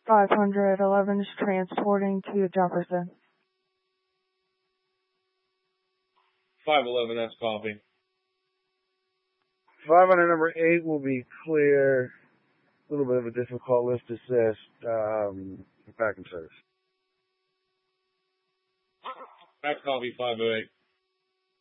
511 is transporting to Jefferson. 511, that's copy. 500 number 8 will be clear. A little bit of a difficult lift assist. Back in service. That's copy 508.